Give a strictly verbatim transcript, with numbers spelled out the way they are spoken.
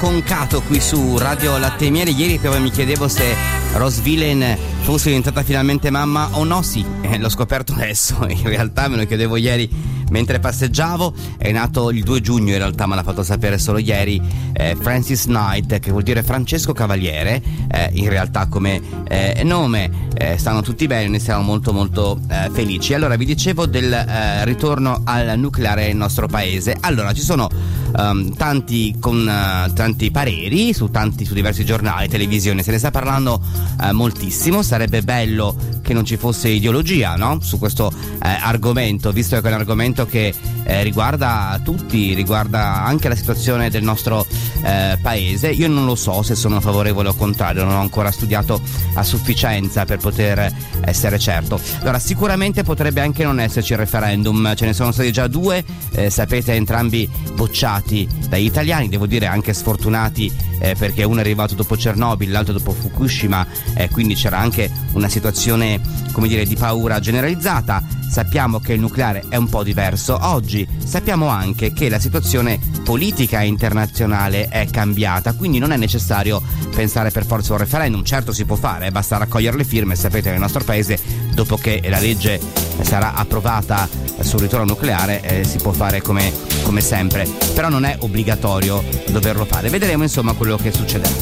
Concato qui su Radio Latte e Miele. Ieri proprio mi chiedevo se Rose Villain fosse diventata finalmente mamma o no. Sì, eh, l'ho scoperto adesso. In realtà me lo chiedevo ieri mentre passeggiavo. È nato il due giugno, in realtà me l'ha fatto sapere solo ieri, eh, Francis Knight, che vuol dire Francesco Cavaliere, eh, in realtà come eh, nome. Eh, stanno tutti bene, ne siamo molto molto eh, felici. Allora, vi dicevo del eh, ritorno al nucleare nel nostro paese. Allora, ci sono um, tanti con uh, tanti pareri su tanti su diversi giornali, televisioni, se ne sta parlando uh, moltissimo. Sarebbe bello che non ci fosse ideologia, no? Su questo eh, argomento, visto che è un argomento che eh, riguarda tutti, riguarda anche la situazione del nostro eh, paese. Io non lo so se sono favorevole o contrario, non ho ancora studiato a sufficienza per poter essere certo. Allora, sicuramente potrebbe anche non esserci il referendum, ce ne sono stati già due, eh, sapete, entrambi bocciati dagli italiani, devo dire anche sfortunati, eh, perché uno è arrivato dopo Chernobyl, l'altro dopo Fukushima, eh, quindi c'era anche una situazione, come dire, di paura generalizzata. Sappiamo che il nucleare è un po' diverso oggi, sappiamo anche che la situazione politica internazionale è cambiata, quindi non è necessario pensare per forza a un referendum. Certo, si può fare, basta raccogliere le firme. Sapete, nel nostro paese, dopo che la legge sarà approvata sul ritorno nucleare, eh, si può fare come, come sempre, però non è obbligatorio doverlo fare. Vedremo insomma quello che succederà.